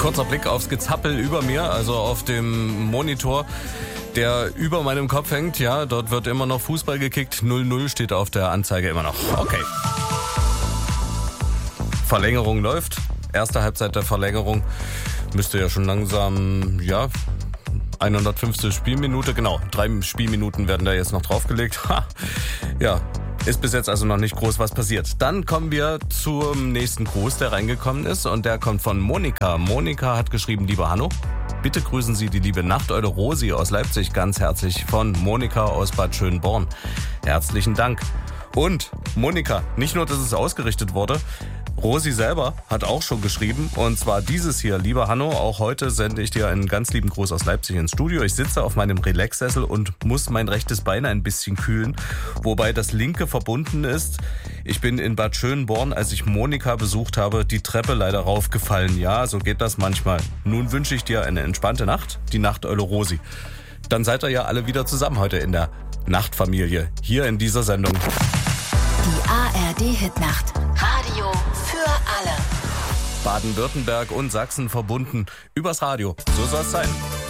Kurzer Blick aufs Gezappel über mir, also auf dem Monitor, der über meinem Kopf hängt. Ja, dort wird immer noch Fußball gekickt. 0-0 steht auf der Anzeige immer noch. Okay. Verlängerung läuft. Erste Halbzeit der Verlängerung müsste ja schon langsam, 150. Spielminute, genau. 3 Spielminuten werden da jetzt noch draufgelegt. Ja, ist bis jetzt also noch nicht groß was passiert. Dann kommen wir zum nächsten Gruß, der reingekommen ist. Und der kommt von Monika. Monika hat geschrieben, lieber Hanno, bitte grüßen Sie die liebe Nachteule Rosi aus Leipzig ganz herzlich von Monika aus Bad Schönborn. Herzlichen Dank. Und Monika, nicht nur, dass es ausgerichtet wurde, Rosi selber hat auch schon geschrieben, und zwar dieses hier. Lieber Hanno, auch heute sende ich dir einen ganz lieben Gruß aus Leipzig ins Studio. Ich sitze auf meinem Relaxsessel und muss mein rechtes Bein ein bisschen kühlen, wobei das linke verbunden ist. Ich bin in Bad Schönborn, als ich Monika besucht habe, die Treppe leider raufgefallen. Ja, so geht das manchmal. Nun wünsche ich dir eine entspannte Nacht, die Nachteule Rosi. Dann seid ihr ja alle wieder zusammen heute in der Nachtfamilie, hier in dieser Sendung. Die ARD-Hitnacht. Radio für alle. Baden-Württemberg und Sachsen verbunden übers Radio. So soll es sein.